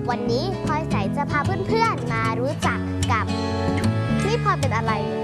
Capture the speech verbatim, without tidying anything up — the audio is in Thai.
วันนี้พลอยใสจะพาเพื่อนๆมารู้จักกับนี่พลอยเป็นอะไรเนี่ย